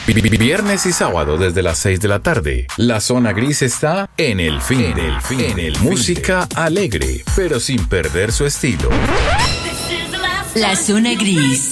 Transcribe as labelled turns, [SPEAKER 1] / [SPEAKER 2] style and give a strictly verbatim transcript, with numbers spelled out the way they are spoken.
[SPEAKER 1] Viernes y sábado desde las seis de la tarde. La zona gris está en el fin, en el fin, en el música alegre, pero sin perder su estilo.
[SPEAKER 2] La zona gris.